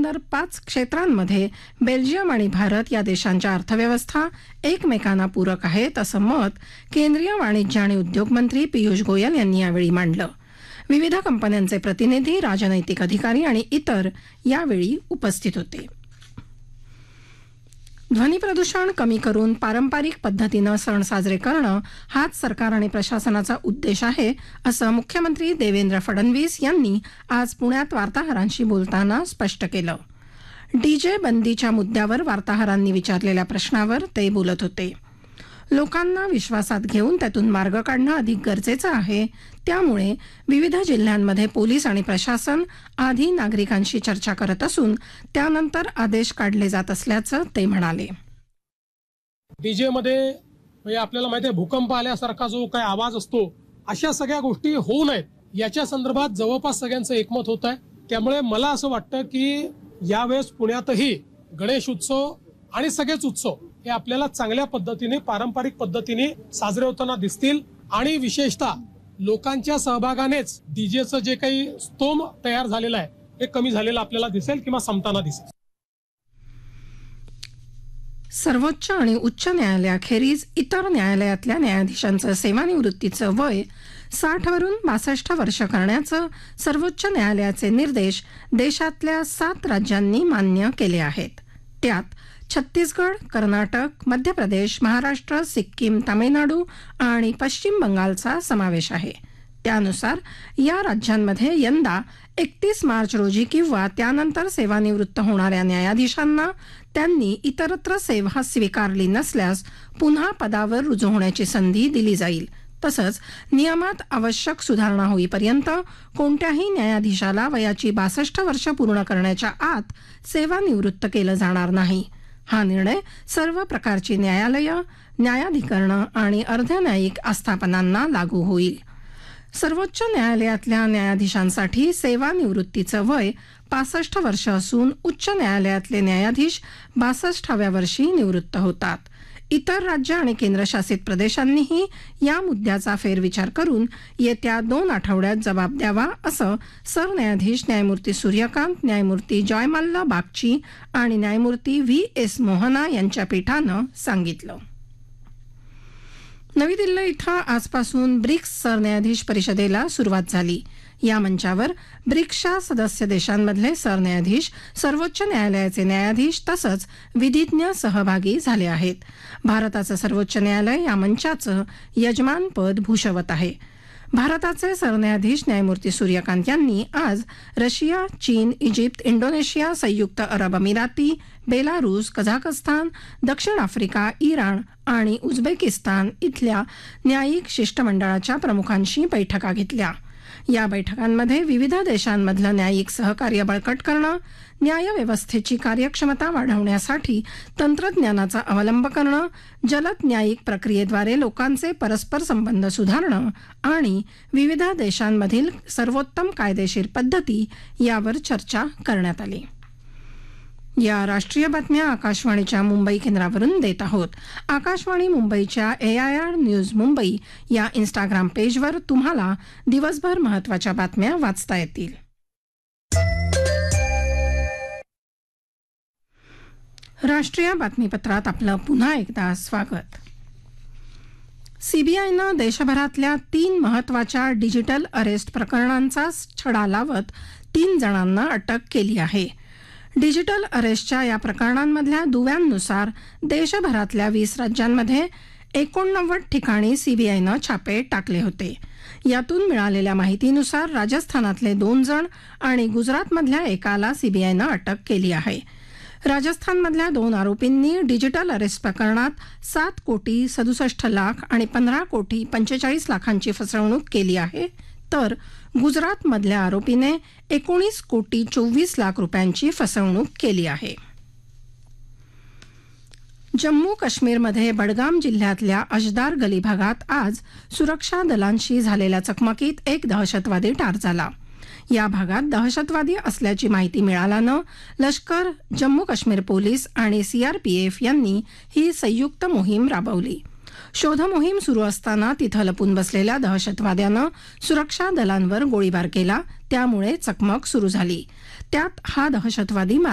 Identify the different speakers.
Speaker 1: एकंदर 5 क्षेत्रांमध्ये बेल्जियम आणि भारत या देशांच्या अर्थव्यवस्था एकमेकांना पूरक आहेत असं मत केंद्रीय वाणिज्य आणि उद्योग मंत्री पियुष गोयल यांनी यावेळी मांडलं. विविध कंपन्यांचे प्रतिनिधी, राजनैतिक अधिकारी आणि इतर यावेळी उपस्थित होते. ध्वनी प्रदूषण कमी करून पारंपरिक पद्धतीनं सण साजरे करणं हाच सरकार आणि प्रशासनाचा उद्देश आहे असं मुख्यमंत्री देवेंद्र फडणवीस यांनी आज पुण्यात वार्ताहरांशी बोलताना स्पष्ट केलं. डीजे बंदीच्या मुद्द्यावर वार्ताहरांनी विचारलेल्या प्रश्नावर ते बोलत होते. लोकांना विश्वासात घेऊन त्यातून मार्ग काढणं अधिक गरजेचं आहे. त्यामुळे विविध जिल्ह्यांमध्ये पोलीस आणि प्रशासन आधी नागरिकांशी चर्चा करत असून त्यानंतर आदेश काढले जात असल्याचं ते म्हणाले.
Speaker 2: डीजे मध्ये म्हणजे आपल्याला माहिती आहे भूकंप आल्यासारखा जो काही आवाज असतो अशा सगळ्या गोष्टी होऊ नयेत याच्या संदर्भात जवळपास सगळ्यांचं एकमत होत आहे. त्यामुळे मला असं वाटतं की यावेळेस पुण्यातही गणेश उत्सव आणि सगळेच उत्सव हे आपल्याला चांगल्या पद्धतीने पारंपरिक पद्धतीने साजरे होताना दिसतील आणि विशेषतः लोकांच्या सहभागानेच डीजेचं जे काही स्तोम तयार झालेलं आहे हे कमी झालेलं आपल्याला दिसेल किंवा संपताना दिसेल.
Speaker 1: सर्वोच्च आणि उच्च न्यायालयाखेरीज इतर न्यायालयातल्या न्यायाधीशांचं सेवानिवृत्तीचं वय 60 वरून 62 वर्ष करण्याचं सर्वोच्च न्यायालयाचे निर्देश देशातल्या 7 राज्यांनी मान्य केले आहेत. त्यात छत्तीसगड, कर्नाटक, मध्य प्रदेश, महाराष्ट्र, सिक्कीम, तामिळनाडू आणि पश्चिम बंगालचा समावेश आहे. त्यानुसार या राज्यांमध्ये यंदा 31 मार्च रोजी किंवा त्यानंतर सेवानिवृत्त होणाऱ्या न्यायाधीशांना त्यांनी इतरत्र सेवा स्वीकारली नसल्यास पुन्हा पदावर रुजू होण्याची संधी दिली जाईल. तसंच नियमात आवश्यक सुधारणा होईपर्यंत कोणत्याही न्यायाधीशाला वयाची 62 वर्ष पूर्ण करण्याच्या आत सेवानिवृत्त केलं जाणार नाही. हा निर्णय सर्व प्रकारची न्यायालयं, न्यायाधिकरणं आणि अर्धन्यायिक आस्थापनांना लागू होईल. सर्वोच्च न्यायालयातल्या न्यायाधीशांसाठी सेवानिवृत्तीचं वय 65 वर्ष असून उच्च न्यायालयातले न्यायाधीश 62व्या वर्षी निवृत्त होतात. इतर राज्य आणि केंद्रशासित प्रदेशांनीही या मुद्द्याचा फेरविचार करून येत्या 2 आठवड्यात जबाब द्यावा असं सरन्यायाधीश न्यायमूर्ती सूर्यकांत, न्यायमूर्ती जयमाल्ला बागची आणि न्यायमूर्ती व्ही.एस. मोहना यांच्या पीठानं सांगितलं. नवी दिल्ली इथं आजपासून ब्रिक्स सरन्यायाधीश परिषदेला सुरुवात झाली. या मंचावर ब्रिक्सच्या सदस्य देशांमधले सरन्यायाधीश, सर्वोच्च न्यायालयाचे न्यायाधीश तसंच विधिज्ञ सहभागी झाले आहेत. भारताचं सर्वोच्च न्यायालय या मंचाचं यजमानपद भूषवत आहे. भारताचे सरन्यायाधीश न्यायमूर्ती सूर्यकांत यांनी आज रशिया, चीन, इजिप्त, इंडोनेशिया, संयुक्त अरब अमिराती, बेलारूस, कझाकस्तान, दक्षिण आफ्रिका, इराण आणि उझबेकिस्तान इथल्या न्यायिक शिष्टमंडळाच्या प्रमुखांशी बैठका घेतल्या. या बैठकांमध्ये विविध देशांमधलं न्यायिक सहकार्य बळकट करणं, न्यायव्यवस्थेची कार्यक्षमता वाढवण्यासाठी तंत्रज्ञानाचा अवलंब करणं, जलद न्यायिक प्रक्रियेद्वारे लोकांचे परस्पर संबंध सुधारणं आणि विविध देशांमधील सर्वोत्तम कायदेशीर पद्धती यावर चर्चा करण्यात आली. या राष्ट्रीय बातम्या आकाशवाणीच्या मुंबई केंद्रावरून देत आहोत. आकाशवाणी मुंबईच्या AIR न्यूज मुंबई या इंस्टाग्राम पेजवर तुम्हाला दिवसभर महत्त्वाच्या बातम्या वाचता येतील. राष्ट्रीय बातमीपत्रात आपलं पुन्हा एकदा स्वागत. सीबीआयनं देशभरातल्या 3 महत्त्वाच्या डिजिटल अरेस्ट प्रकरणांचा छडा लावत 3 जणांना अटक केली आहे. डिजिटल अरेस्टच्या या प्रकरणांमधल्या दुव्यांनुसार देशभरातल्या 20 राज्यांमध्ये 89 ठिकाणी सीबीआयनं छापे टाकले होते. यातून मिळालेल्या माहितीनुसार राजस्थानातले 2 जण आणि गुजरातमधल्या एकाला सीबीआयनं अटक केली आहे. राजस्थानमधल्या 2 आरोपींनी डिजिटल अरेस्ट प्रकरणात 7 कोटी 67 लाख आणि 15 कोटी 45 लाखांची फसवणूक केली आहे, तर गुजरातमधल्या आरोपीने 19 कोटी 24 लाख रुपयांची फसवणूक केली आहे. जम्मू काश्मीरमध्ये बडगाम जिल्ह्यातल्या अजदार गली भागात आज सुरक्षा दलांशी झालेल्या चकमकीत एक दहशतवादी ठार झाला. या भागात दहशतवादी असल्याची माहिती मिळाल्यानं लष्कर, जम्मू काश्मीर पोलीस आणि CRPF यांनी ही संयुक्त मोहीम राबवली. शोध मोहीम सुरू असताना तिथं लपून बसलेल्या दहशतवाद्यानं सुरक्षा दलांवर गोळीबार केला, त्यामुळे चकमक सुरू झाली. त्यात हा दहशतवादी